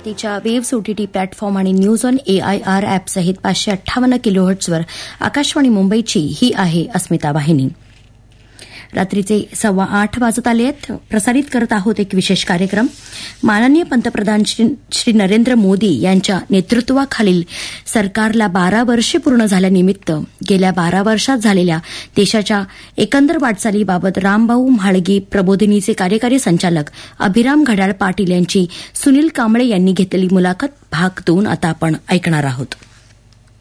भारतीच्या waves OTT platform आणि news on AIR ॲपसहित 558 किलोहर्ट्झवर Akashvani मुंबईची ही आहे अस्मिता वाहिनी. रात्रीचे 8:15 वाजत आले आहेत. प्रसारित करत आहोत एक विशेष कार्यक्रम. माननीय पंतप्रधान श्री नरेंद्र मोदी यांच्या नेतृत्वाखालील सरकारला 12 वर्षे पूर्ण झाल्यानिमित्त गेल्या 12 वर्षात झालेल्या देशाच्या एकंदर वाटचालीबाबत रामभाऊ म्हाळगी प्रबोधिनीचे कार्यकारी संचालक अभिराम घड्याळ पाटील यांची सुनील कांबळे यांनी घेतलेली मुलाखत भाग 2 आता आपण ऐकणार आहोत.